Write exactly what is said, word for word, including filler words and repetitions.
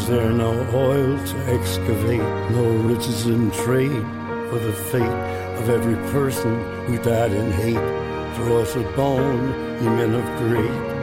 Is there no oil to excavate, no riches in trade for the fate of every person who died in hate? Throw us a bone, ye men of great.